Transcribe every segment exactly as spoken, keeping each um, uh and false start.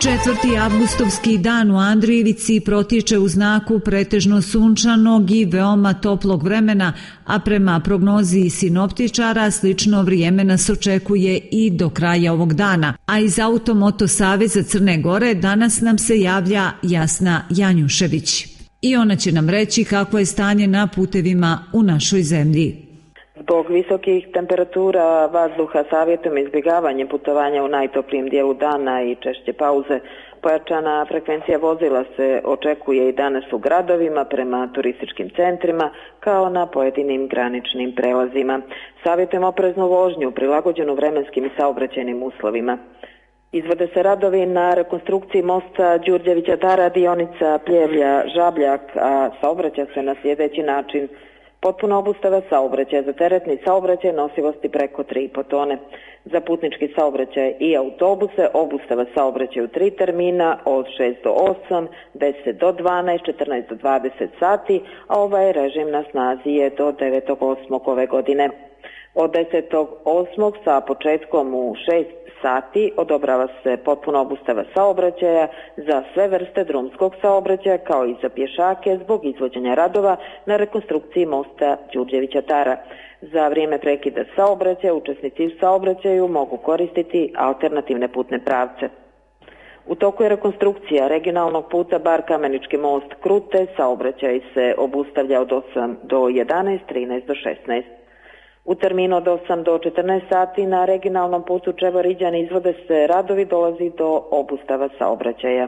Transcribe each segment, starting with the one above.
Četvrti avgustovski dan u Andrijevici protiče u znaku pretežno sunčanog i veoma toplog vremena, a prema prognozi sinoptičara slično vrijeme nas očekuje i do kraja ovog dana. A iz Automoto Saveza Crne Gore danas nam se javlja Jasna Janjušević. I ona će nam reći kakvo je stanje na putevima u našoj zemlji. Zbog visokih temperatura vazduha savjetom izbjegavanje putovanja u najtoplijem dijelu dana i češće pauze, pojačana frekvencija vozila se očekuje i danas u gradovima prema turističkim centrima kao na pojedinim graničnim prelazima. Savjetujem opreznu vožnju prilagođenu vremenskim i saobraćajnim uslovima. Izvode se radovi na rekonstrukciji mosta Đurđevića Tara, dionica Pljevlja-Žabljak, a saobraća se na sljedeći način. Potpuna obustava saobraćaja za teretni saobraćaj nosivosti preko tri i po tone. Za putnički saobraćaj i autobuse obustava saobraćaja u tri termina od šest do osam, deset do dvanaest, četrnaest do dvadeset sati, a ovaj režim na snazi je do devetog osmog ove godine. Od desetog osmog sa početkom u šest sati odobrava se potpuna obustava saobraćaja za sve vrste drumskog saobraćaja kao i za pješake zbog izvođenja radova na rekonstrukciji mosta Đurđevića Tara. Za vrijeme prekida saobraćaja učesnici u saobraćaju mogu koristiti alternativne putne pravce. U toku je rekonstrukcija regionalnog puta Bar-Kamenički most Krute, saobraćaj se obustavlja od osam do jedanaest, trinaest do šesnaest. U terminu od osam do četrnaest sati na regionalnom putu Čevor-Iđan izvode se radovi, dolazi do obustava saobraćaja.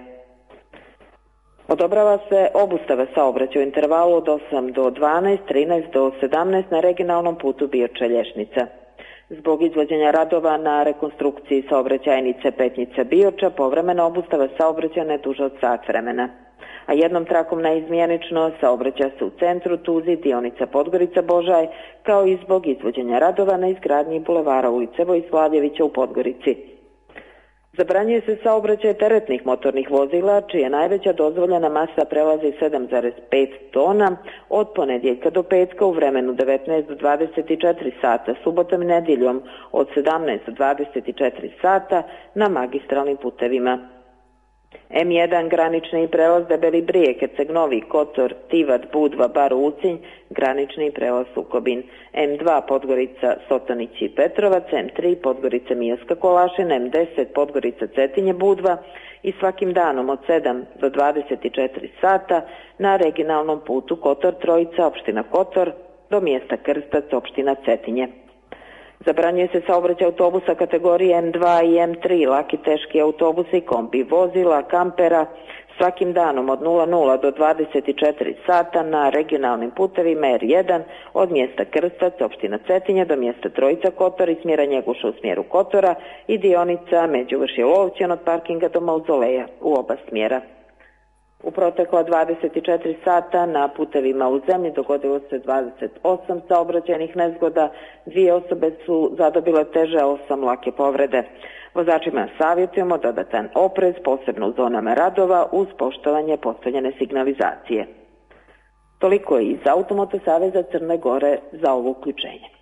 Odobrava se obustava saobraćaja u intervalu od osam do dvanaest, trinaest do sedamnaest na regionalnom putu Bioča-Lješnica. Zbog izvođenja radova na rekonstrukciji saobraćajnice Petnica-Bioča povremena obustava saobraćaja ne duže od sat vremena. A jednom trakom naizmjenično saobraća se u centru Tuzi, dionica Podgorica-Božaj, kao i zbog izvođenja radova na izgradnji bulevara ulice Vojslavljevića u Podgorici. Zabranjuje se saobraćaj teretnih motornih vozila, čija najveća dozvoljena masa prelazi sedam zarez pet tona od ponedjeljka do petka u vremenu devetnaest do dvadeset četiri sata, subotom i nedjeljom od sedamnaest do dvadeset četiri sata na magistralnim putevima. em jedan granični prelaz Debeli Brijeg, Herceg Novi, Kotor, Tivat, Budva, Bar Ulcinj, granični prelaz Sukobin, em dva Podgorica, Sotanić i Petrovac, em tri Podgorica Mijaska Kolašina, em deset Podgorica Cetinje Budva i svakim danom od sedam do dvadeset četiri sata na regionalnom putu Kotor Trojica, opština Kotor, do mjesta Krstac, opština Cetinje. Zabranjuje se saobraćaj autobusa kategorije em dva i em tri, laki teški autobusi, kombi vozila, kampera, svakim danom od nula nula do dvadeset četiri sata na regionalnim putevima er jedan od mjesta Krstac, opština Cetinje, do mjesta Trojica Kotor i smjera Njeguša u smjeru Kotora i dionica Međuvršje Lovćan od parkinga do Mauzoleja u oba smjera. U protekla dvadeset četiri sata na putevima u zemlji dogodilo se dvadeset osam saobraćajnih nezgoda, dvije osobe su zadobile teže, osam lake povrede. Vozačima savjetujemo dodatan oprez, posebno u zonama radova, uz poštovanje postavljene signalizacije. Toliko je iz Automoto Saveza Crne Gore za ovo uključenje.